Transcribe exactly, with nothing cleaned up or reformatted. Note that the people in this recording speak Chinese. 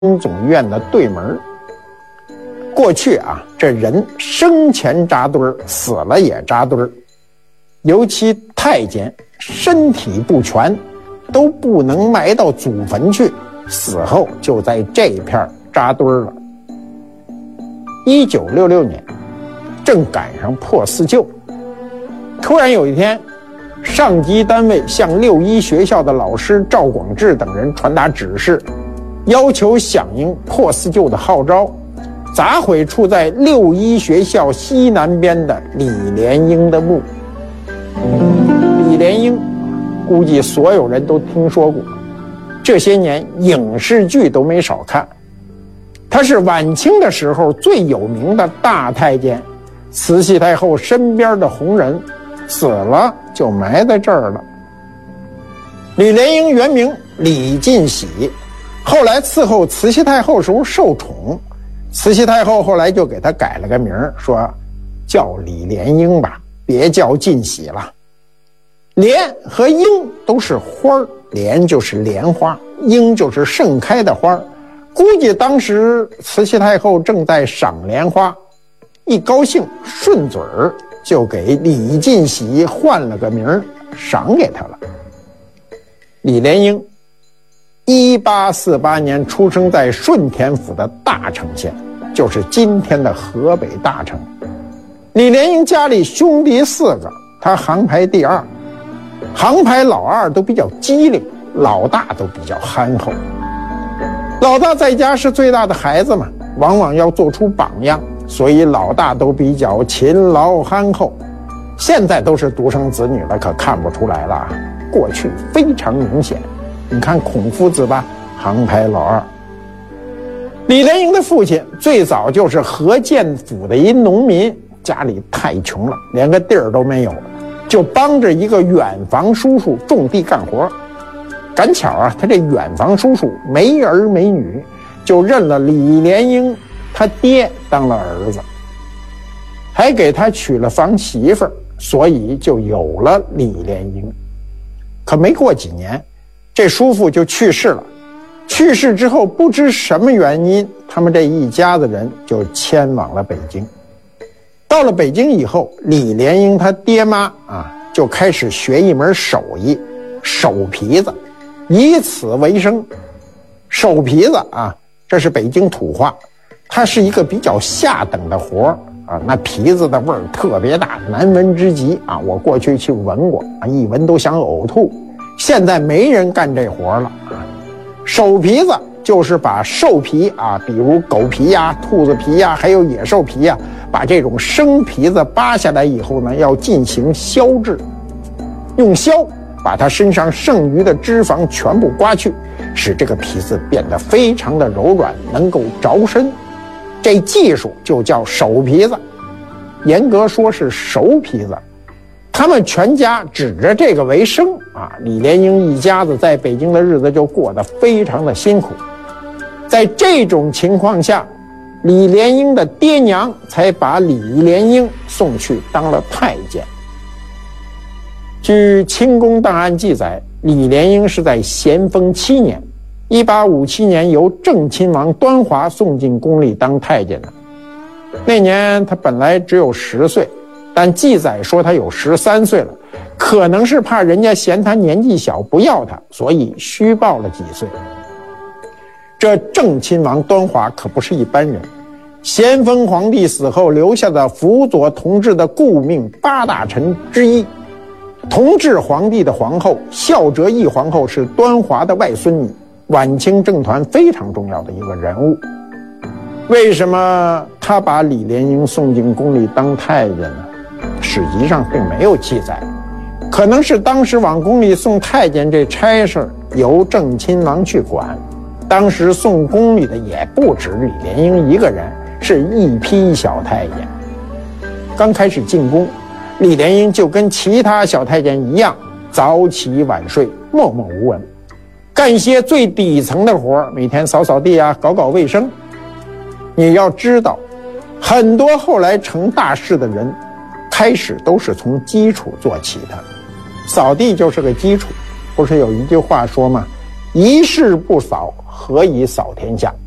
总院的对门。过去啊，这人生前扎堆儿，死了也扎堆儿，尤其太监身体不全，都不能埋到祖坟去，死后就在这片扎堆儿了。一九六六年，正赶上破四旧，突然有一天，上级单位向六一学校的老师赵广智等人传达指示，要求响应破四旧的号召，砸毁处在六一学校西南边的李莲英的墓。李莲英，估计所有人都听说过，这些年影视剧都没少看。他是晚清的时候最有名的大太监，慈禧太后身边的红人，死了就埋在这儿了。李莲英原名李进喜，后来伺候慈禧太后时候受宠，慈禧太后后来就给他改了个名，说叫李莲英吧，别叫进喜了。莲和英都是花儿，莲就是莲花，英就是盛开的花儿。估计当时慈禧太后正在赏莲花，一高兴顺嘴儿就给李进喜换了个名，赏给他了。李莲英一八四八年出生在顺天府的大城县，就是今天的河北大城。李莲英家里兄弟四个，他行排第二，行排老二都比较机灵，老大都比较憨厚。老大在家是最大的孩子嘛，往往要做出榜样，所以老大都比较勤劳憨厚。现在都是独生子女了，可看不出来了，过去非常明显。你看孔夫子吧，行排老二。李莲英的父亲最早就是河间府的一农民，家里太穷了，连个地儿都没有，就帮着一个远房叔叔种地干活。赶巧啊，他这远房叔叔没儿没女，就认了李莲英他爹当了儿子，还给他娶了房媳妇儿，所以就有了李莲英。可没过几年，这叔父就去世了。去世之后，不知什么原因，他们这一家子人就迁往了北京。到了北京以后，李莲英他爹妈啊就开始学一门手艺，手皮子，以此为生。手皮子啊，这是北京土话，它是一个比较下等的活儿啊，那皮子的味儿特别大，难闻之极啊！我过去去闻过啊，一闻都想呕吐。现在没人干这活了啊。手皮子就是把兽皮啊，比如狗皮呀、兔子皮呀，还有野兽皮呀，把这种生皮子扒下来以后呢，要进行削制，用削把它身上剩余的脂肪全部刮去，使这个皮子变得非常的柔软，能够着身。这技术就叫手皮子，严格说是熟皮子。他们全家指着这个为生啊！李莲英一家子在北京的日子就过得非常的辛苦。在这种情况下，李莲英的爹娘才把李莲英送去当了太监。据清宫档案记载，李莲英是在咸丰七年一八五七年由正亲王端华送进宫里当太监的。那年他本来只有十岁，但记载说他有十三岁了，可能是怕人家嫌他年纪小不要他，所以虚报了几岁。这正亲王端华可不是一般人，咸丰皇帝死后留下的辅佐同治的顾命八大臣之一。同治皇帝的皇后孝哲义皇后是端华的外孙女，晚清政坛非常重要的一个人物。为什么他把李莲英送进宫里当太监呢？史籍上并没有记载，可能是当时往宫里送太监这差事由正亲王去管，当时送宫里的也不止李莲英一个人，是一批小太监。刚开始进宫，李莲英就跟其他小太监一样，早起晚睡，默默无闻，干一些最底层的活，每天扫扫地啊，搞搞卫生。你要知道，很多后来成大事的人开始都是从基础做起的，扫地就是个基础。不是有一句话说吗？一事不扫，何以扫天下？